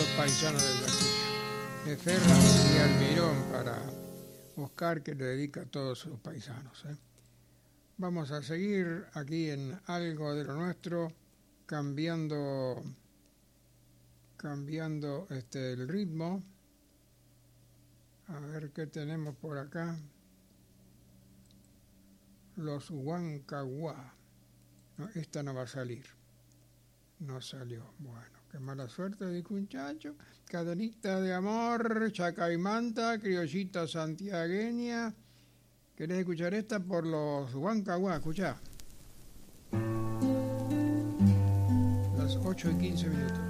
los paisanos del Castillo. De Ferran y Almirón para Oscar, que le dedica a todos sus paisanos. Vamos a seguir aquí en algo de lo nuestro, cambiando el ritmo. A ver qué tenemos por acá. Los Huancahuá. No, esta no va a salir. No salió. Bueno, qué mala suerte, dijo un chacho. Cadenita de amor, chacaimanta, criollita santiagueña. ¿Querés escuchar esta? Por los Huancahuá, escuchá. Las 8:15.